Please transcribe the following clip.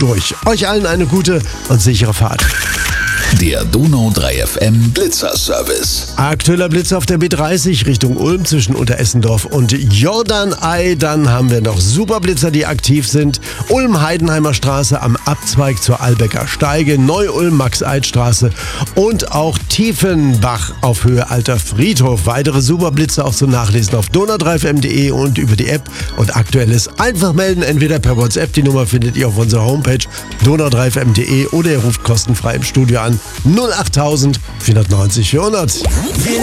durch. Euch allen eine gute und sichere Fahrt. Der Donau 3 FM Blitzerservice. Aktueller Blitz auf der B30 Richtung Ulm zwischen Unteressendorf und Jordanei. Dann haben wir noch Superblitzer, die aktiv sind. Ulm-Heidenheimer Straße am Abzweig zur Albecker Steige, Neu-Ulm-Max-Eid-Straße und auch Tiefenbach auf Höhe Alter Friedhof. Weitere Superblitzer auch zum Nachlesen auf donau3fm.de und über die App. Und Aktuelles einfach melden, entweder per WhatsApp, die Nummer findet ihr auf unserer Homepage donau3fm.de oder ihr ruft kostenfrei im Studio an 08000 490 400.